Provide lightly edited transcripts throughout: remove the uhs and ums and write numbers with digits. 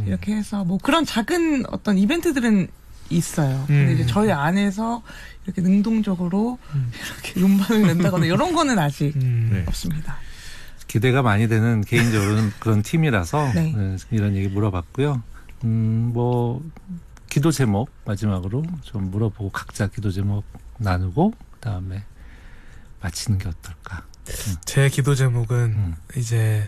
이렇게 해서 뭐 그런 작은 어떤 이벤트들은 있어요. 근데 이제 저희 안에서 이렇게 능동적으로 이렇게 음반을 낸다거나 이런 거는 아직 없습니다. 기대가 많이 되는 개인적으로는 그런 팀이라서 네. 이런 얘기 물어봤고요. 뭐 기도 제목 마지막으로 좀 물어보고 각자 기도 제목 나누고 그다음에 마치는 게 어떨까? 제 기도 제목은 이제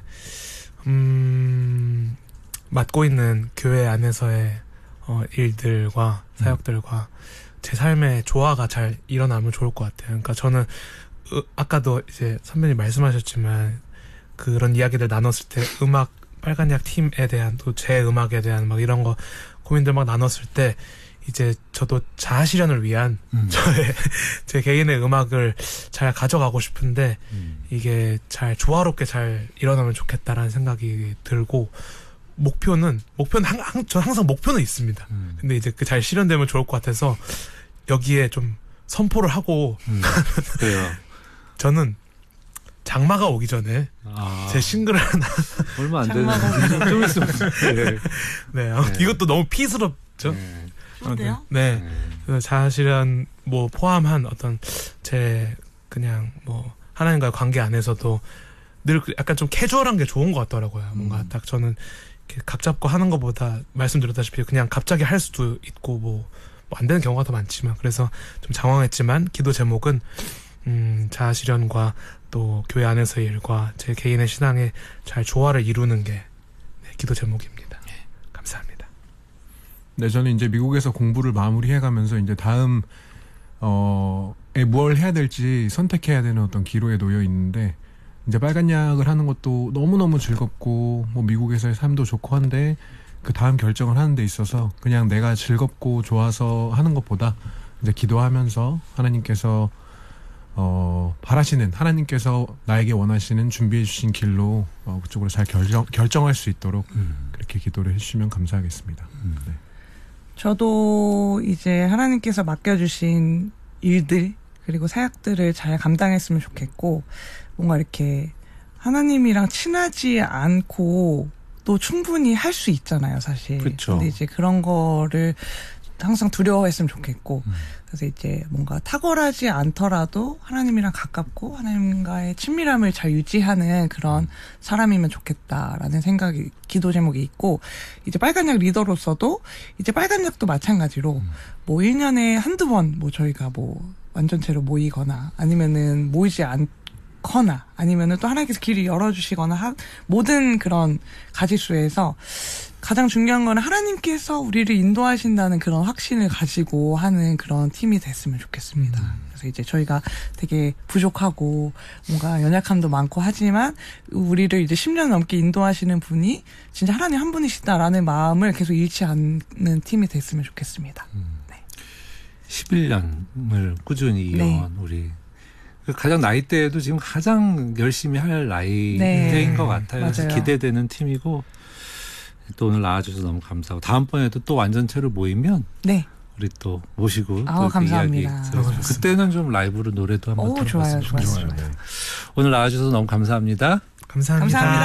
맡고 있는 교회 안에서의 일들과 사역들과 제 삶의 조화가 잘 일어나면 좋을 것 같아요. 그러니까 저는 아까도 이제 선배님 말씀하셨지만 그런 이야기들 나눴을 때 음악 빨간약 팀에 대한 또 제 음악에 대한 막 이런 거 고민들 막 나눴을 때 이제 저도 자아 실현을 위한 제 개인의 음악을 잘 가져가고 싶은데 이게 잘 조화롭게 잘 일어나면 좋겠다라는 생각이 들고 목표는 전 항상 목표는 있습니다. 근데 이제 그 잘 실현되면 좋을 것 같아서 여기에 좀 선포를 하고 그래요. 저는 장마가 오기 전에 제 싱글을 하나 얼마 안 되는 좀 있으면 네. 이것도 너무 피스럽죠. 좋은데요? 네. 자아실현 뭐 포함한 어떤 제 그냥 뭐 하나님과의 관계 안에서도 늘 약간 좀 캐주얼한 게 좋은 것 같더라고요. 뭔가 딱 저는 이렇게 각 잡고 하는 것보다 말씀드렸다시피 그냥 갑자기 할 수도 있고 뭐 안 되는 경우가 더 많지만 그래서 좀 장황했지만 기도 제목은 자아실현과 또 교회 안에서의 일과 제 개인의 신앙에 잘 조화를 이루는 게 기도 제목입니다. 감사합니다. 네, 저는 이제 미국에서 공부를 마무리해가면서 이제 다음 뭘 해야 될지 선택해야 되는 어떤 기로에 놓여 있는데 이제 빨간약을 하는 것도 너무너무 즐겁고 뭐 미국에서의 삶도 좋고 한데 그 다음 결정을 하는 데 있어서 그냥 내가 즐겁고 좋아서 하는 것보다 이제 기도하면서 하나님께서 바라시는 하나님께서 나에게 원하시는 준비해 주신 길로 그쪽으로 잘 결정할 수 있도록 그렇게 기도를 해주시면 감사하겠습니다. 네. 저도 이제 하나님께서 맡겨주신 일들 그리고 사역들을 잘 감당했으면 좋겠고 뭔가 이렇게 하나님이랑 친하지 않고 또 충분히 할 수 있잖아요, 사실. 그쵸. 근데 이제 그런 거를 항상 두려워했으면 좋겠고 그래서 이제 뭔가 탁월하지 않더라도 하나님이랑 가깝고 하나님과의 친밀함을 잘 유지하는 그런 사람이면 좋겠다라는 생각이 기도 제목이 있고 이제 빨간약 리더로서도 이제 빨간약도 마찬가지로 뭐 1년에 한두 번 뭐 저희가 뭐 완전체로 모이거나 아니면은 모이지 않거나 아니면은 또 하나님께서 길을 열어주시거나 모든 그런 가지수에서 가장 중요한 건 하나님께서 우리를 인도하신다는 그런 확신을 가지고 하는 그런 팀이 됐으면 좋겠습니다. 그래서 이제 저희가 되게 부족하고 뭔가 연약함도 많고 하지만 우리를 이제 10년 넘게 인도하시는 분이 진짜 하나님 한 분이시다라는 마음을 계속 잃지 않는 팀이 됐으면 좋겠습니다. 네. 11년을 꾸준히 이어온 네. 우리 가장 나이대에도 지금 가장 열심히 할 나이대인 네. 것 같아요. 그래서 맞아요. 기대되는 팀이고 또 오늘 나와주셔서 너무 감사하고 다음번에도 또 완전체로 모이면 네. 우리 또 모시고 아우, 또 이렇게 이야기 감사합니다. 들어주세요. 그때는 좀 라이브로 노래도 한번 오, 들어봤으면 좋아요. 좋겠습니다. 오늘 나와주셔서 너무 감사합니다. 감사합니다. 감사합니다.